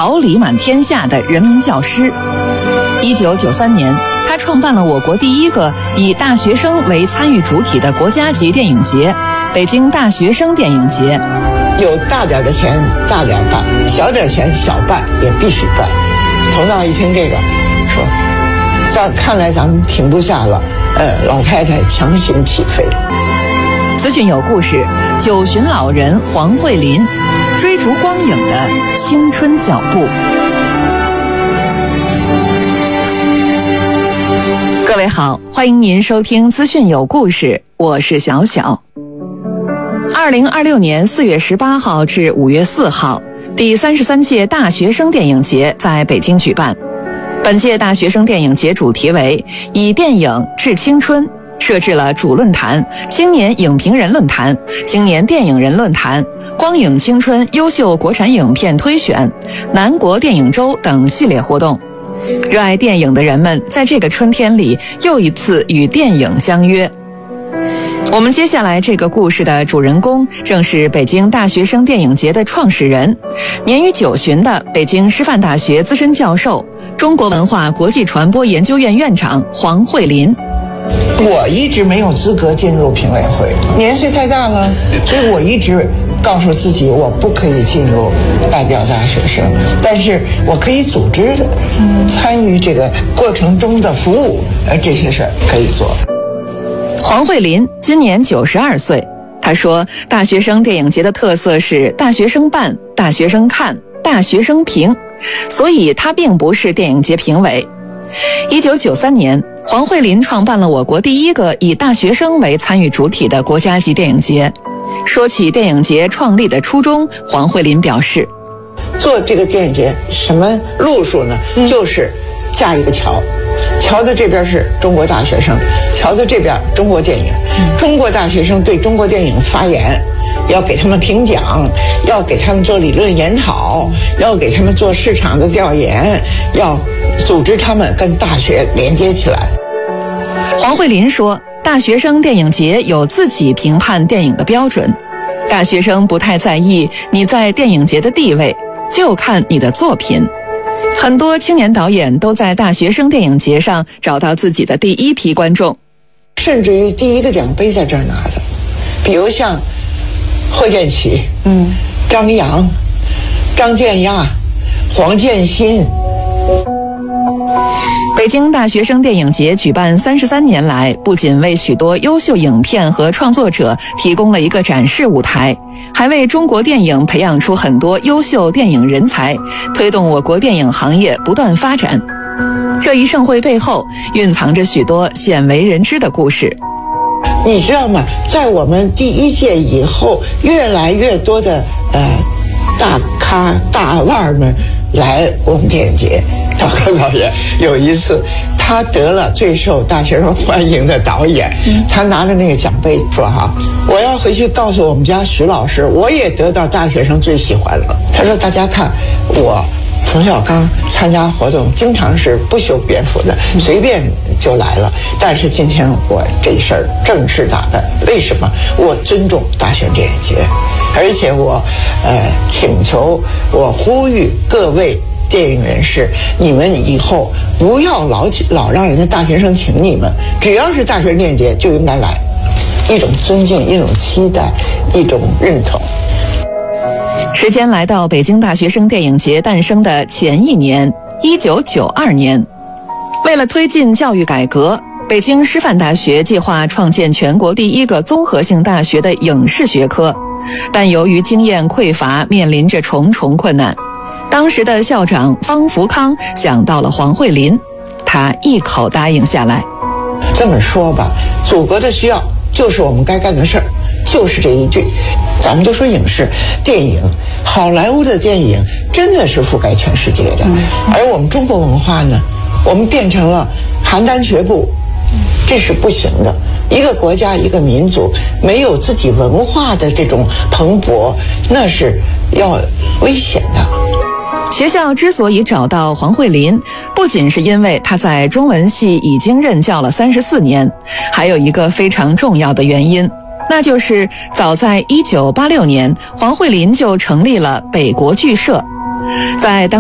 桃李满天下的人民教师。1993年，他创办了我国第一个以大学生为参与主体的国家级电影节——北京大学生电影节。 有大点的钱大点办，小点钱小办也必须办。头脑一听这个，说看来咱们停不下了，老太太强行起飞。 资讯有故事，九旬老人黄慧林追逐光影的青春脚步。各位好，欢迎您收听资讯有故事，我是小小。2026年4月18号至5月4号，第33届大学生电影节在北京举办。本届大学生电影节主题为以电影致青春，设置了主论坛、青年影评人论坛、青年电影人论坛、光影青春优秀国产影片推选、南国电影周等系列活动。热爱电影的人们在这个春天里又一次与电影相约。我们接下来这个故事的主人公正是北京大学生电影节的创始人，年逾90旬的北京师范大学资深教授、中国文化国际传播研究院院长黄慧林。 我一直没有资格进入评委会，年岁太大了，所以我一直告诉自己我不可以进入代表大学生，但是我可以组织的，参与这个过程中的服务，这些事儿可以做。 黄慧林今年92岁，他说大学生电影节的特色是大学生办、大学生看、大学生评，所以他并不是电影节评委。1993年，黄慧林创办了我国第一个以大学生为参与主体的国家级电影节。说起电影节创立的初衷，黄慧林表示， 做这个电影节什么路数呢？就是架一个桥，桥的这边是中国大学生，桥的这边中国电影。中国大学生对中国电影发言，要给他们评奖，要给他们做理论研讨，要给他们做市场的调研，要组织他们跟大学连接起来。 黄慧林说，大学生电影节有自己评判电影的标准，大学生不太在意你在电影节的地位，就看你的作品。很多青年导演都在大学生电影节上找到自己的第一批观众， 甚至于第一个奖杯在这儿拿的，比如像霍建起、张扬、张建亚、黄建新。 北京大学生电影节举办33年来，不仅为许多优秀影片和创作者提供了一个展示舞台，还为中国电影培养出很多优秀电影人才，推动我国电影行业不断发展。这一盛会背后蕴藏着许多鲜为人知的故事。 你知道吗？在我们第一届以后，越来越多的大咖大腕们来我们电影节。赵克导演有一次，他得了最受大学生欢迎的导演，他拿着那个奖杯说：“我要回去告诉我们家徐老师，我也得到大学生最喜欢了。”他说：“大家看，我冯小刚参加活动经常是不修边幅的，随便就来了。但是今天我这事儿正式打扮，为什么？我尊重大学电影节，而且我请求，我呼吁各位电影人士，你们以后不要老让人家大学生请你们，只要是大学电影节就应该来，一种尊敬，一种期待，一种认同。” 时间来到北京大学生电影节诞生的前一年，1992年。为了推进教育改革，北京师范大学计划创建全国第一个综合性大学的影视学科，但由于经验匮乏，面临着重重困难。当时的校长方福康想到了黄慧林，他一口答应下来。 这么说吧，祖国的需要就是我们该干的事儿，就是这一句。咱们都说影视电影，好莱坞的电影真的是覆盖全世界的，而我们中国文化呢，我们变成了邯郸学步，这是不行的。一个国家一个民族没有自己文化的这种蓬勃，那是要危险的。 学校之所以找到黄慧林，不仅是因为他在中文系已经任教了34年，还有一个非常重要的原因，那就是早在1986年，黄慧林就成立了北国剧社。在当